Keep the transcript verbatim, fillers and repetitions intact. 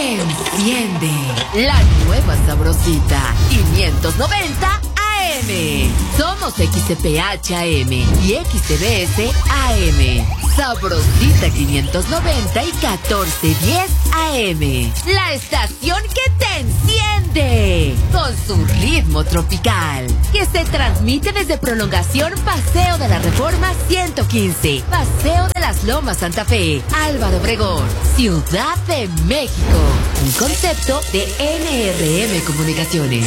Enciende la nueva sabrosita quinientos noventa A M. Somos X C P H A M y X T B S A M. Sabrosita quinientos noventa y catorce diez A M. La estación que te enciende con su ritmo tropical, que se transmite desde Prolongación Paseo de la Reforma ciento quince, Paseo de las Lomas Santa Fe, Álvaro Obregón, Ciudad de México. Un concepto de N R M Comunicaciones.